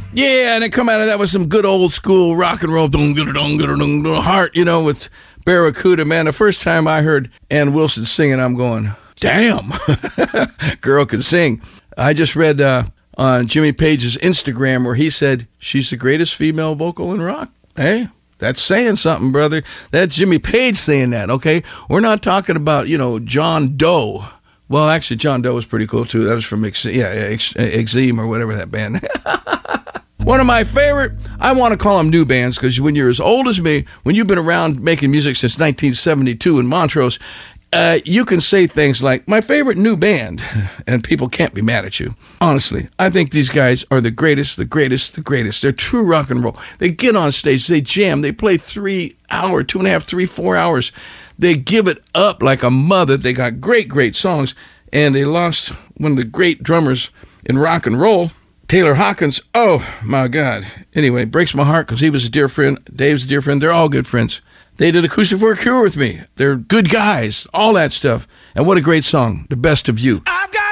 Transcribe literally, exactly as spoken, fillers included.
Yeah, and it come out of that with some good old school rock and roll, dun, dun, dun, dun, dun, dun, heart, you know, with Barracuda. Man, the first time I heard Ann Wilson singing, I'm going, damn, girl can sing. I just read uh, on Jimmy Page's Instagram where he said she's the greatest female vocal in rock. Hey, that's saying something, brother. That's Jimmy Page saying that, okay? We're not talking about, you know, John Doe. Well, actually, John Doe was pretty cool, too. That was from Ex- yeah, Ex- Extreme or whatever that band. One of my favorite, I want to call them new bands, because when you're as old as me, when you've been around making music since nineteen seventy-two in Montrose, uh, you can say things like, my favorite new band, and people can't be mad at you. Honestly, I think these guys are the greatest, the greatest, the greatest. They're true rock and roll. They get on stage, they jam, they play three hour, two and a half, three, four hours. They give it up like a mother. They got great, great songs, and they lost one of the great drummers in rock and roll, Taylor Hawkins. Oh, my God. Anyway, breaks my heart because he was a dear friend. Dave's a dear friend. They're all good friends. They did Acoustic for a Cure with me. They're good guys, all that stuff. And what a great song, The Best of You. I've got